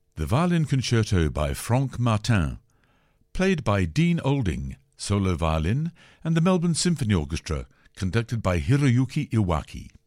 The Violin Concerto by Franck Martin, played by Dean Olding, solo violin, and the Melbourne Symphony Orchestra, conducted by Hiroyuki Iwaki.